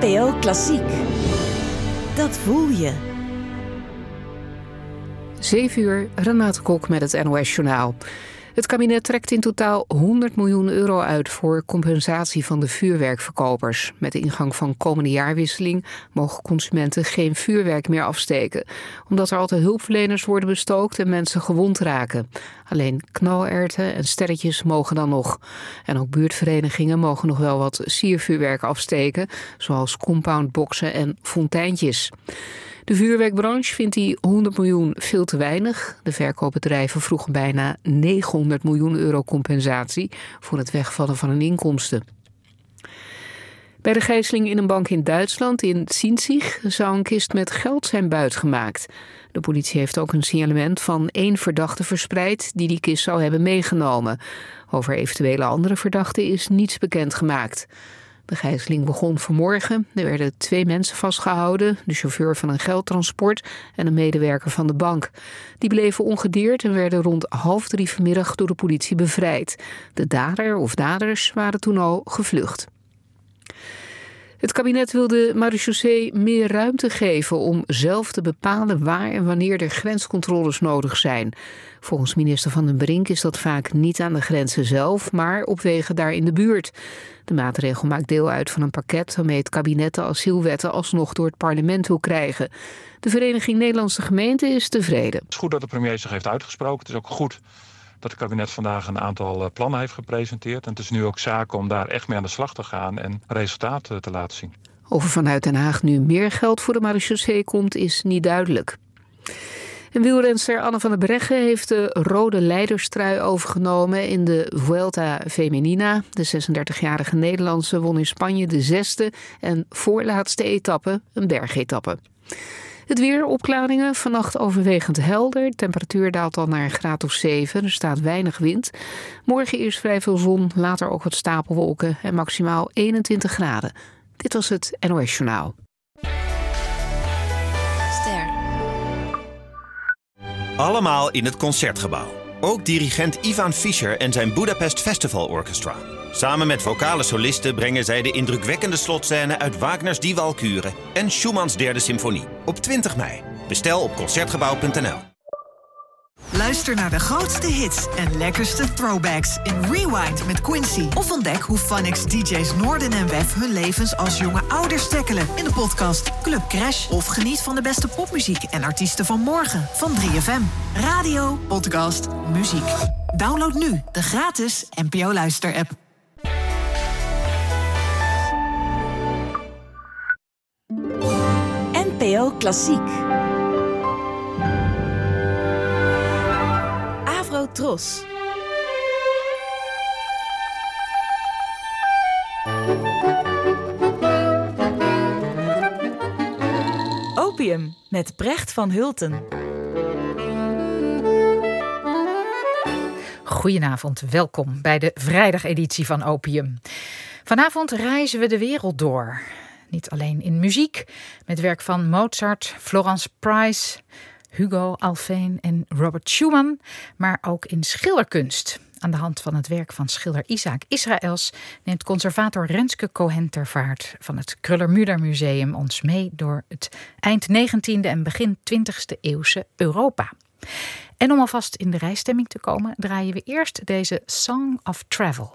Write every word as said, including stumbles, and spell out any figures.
N P O Klassiek. Dat voel je. zeven uur, Renate Kok met het N O S-journaal. Het kabinet trekt in totaal honderd miljoen euro uit voor compensatie van de vuurwerkverkopers. Met de ingang van komende jaarwisseling mogen consumenten geen vuurwerk meer afsteken, omdat er altijd hulpverleners worden bestookt en mensen gewond raken. Alleen knalerten en sterretjes mogen dan nog. En ook buurtverenigingen mogen nog wel wat siervuurwerk afsteken, zoals compoundboxen en fonteintjes. De vuurwerkbranche vindt die honderd miljoen veel te weinig. De verkoopbedrijven vroegen bijna negenhonderd miljoen euro compensatie voor het wegvallen van hun inkomsten. Bij de gijzeling in een bank in Duitsland, in Sinzig, zou een kist met geld zijn buitgemaakt. De politie heeft ook een signalement van één verdachte verspreid die die kist zou hebben meegenomen. Over eventuele andere verdachten is niets bekendgemaakt. De gijzeling begon vanmorgen. Er werden twee mensen vastgehouden, de chauffeur van een geldtransport en een medewerker van de bank. Die bleven ongedeerd en werden rond half drie vanmiddag door de politie bevrijd. De dader of daders waren toen al gevlucht. Het kabinet wil de marechaussee meer ruimte geven om zelf te bepalen waar en wanneer er grenscontroles nodig zijn. Volgens minister Van den Brink is dat vaak niet aan de grenzen zelf, maar op wegen daar in de buurt. De maatregel maakt deel uit van een pakket waarmee het kabinet de asielwetten alsnog door het parlement wil krijgen. De Vereniging Nederlandse Gemeenten is tevreden. Het is goed dat de premier zich heeft uitgesproken. Het is ook goed dat het kabinet vandaag een aantal plannen heeft gepresenteerd. En het is nu ook zaak om daar echt mee aan de slag te gaan en resultaten te laten zien. Of er vanuit Den Haag nu meer geld voor de marechaussee komt, is niet duidelijk. En wielrenster Anne van der Breggen heeft de rode leiderstrui overgenomen in de Vuelta Femenina. De zesendertigjarige Nederlandse won in Spanje de zesde en voorlaatste etappe, een bergetappe. Het weer, opklaringen, vannacht overwegend helder. De temperatuur daalt al naar een graad of zeven. Er staat weinig wind. Morgen eerst vrij veel zon, later ook wat stapelwolken en maximaal eenentwintig graden. Dit was het N O S-journaal. Ster. Allemaal in het Concertgebouw. Ook dirigent Ivan Fischer en zijn Budapest Festival Orchestra. Samen met vocale solisten brengen zij de indrukwekkende slotscène uit Wagners Die Walküre en Schumanns derde symfonie. Op twintig mei. Bestel op concertgebouw punt n l. Luister naar de grootste hits en lekkerste throwbacks in Rewind met Quincy. Of ontdek hoe Phonics D J's Noorden en Wef hun levens als jonge ouders tackelen in de podcast Club Crash. Of geniet van de beste popmuziek en artiesten van morgen van drie F M. Radio, podcast, muziek. Download nu de gratis N P O Luister-app. N P O Klassiek. Tros. Opium met Brecht van Hulten. Goedenavond, welkom bij de vrijdageditie van Opium. Vanavond reizen we de wereld door. Niet alleen in muziek, met werk van Mozart, Florence Price, Hugo Alfvén en Robert Schumann, maar ook in schilderkunst. Aan de hand van het werk van schilder Isaac Israëls neemt conservator Renske Cohen ter Vaart van het Kruller-Müller Museum ons mee door het eind negentiende en begin twintigste eeuwse Europa. En om alvast in de reisstemming te komen, draaien we eerst deze Song of Travel.